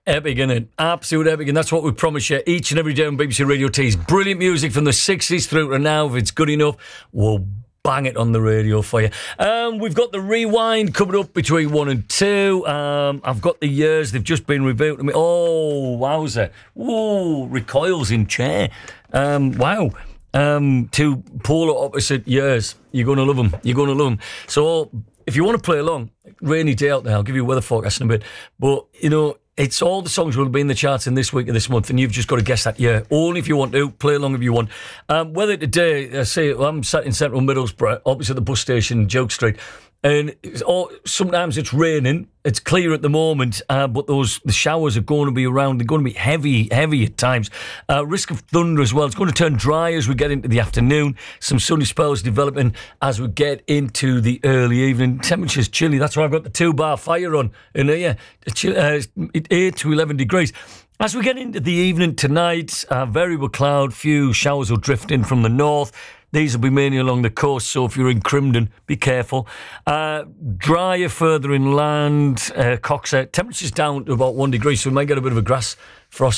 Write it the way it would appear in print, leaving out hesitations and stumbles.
Epic, innit? Absolute epic, and that's what we promise you each and every day on BBC Radio Tees. Brilliant music from the 60s through to now. If it's good enough, we'll bang it on the radio for you. We've got the rewind coming up between 1 and 2. I've got the years. They've just been rebuilt. Oh, wowzer. Ooh, recoils in chair. Wow. Two polar opposite years. You're going to love them. You're going to love them. So if you want to play along, rainy day out there, I'll give you a weather forecast in a bit. But, you know, it's all the songs will be in the charts in this week or this month, and you've just got to guess that year. Only if you want to. Play along if you want. Weather today, I'm sat in central Middlesbrough, opposite the bus station, Joke Street, and sometimes it's raining. It's clear at the moment, but the showers are going to be around. They're going to be heavy at times. Risk of thunder as well. It's going to turn dry as we get into the afternoon. Some sunny spells developing as we get into the early evening. Temperature's chilly. That's why I've got the 2-bar fire on in here. 8 to 11 degrees. As we get into the evening tonight, variable cloud, few showers will drift in from the north. These will be mainly along the coast, so if you're in Crimdon, be careful. Drier further inland, Coxeter. Temperature's down to about 1 degree, so we might get a bit of a grass frost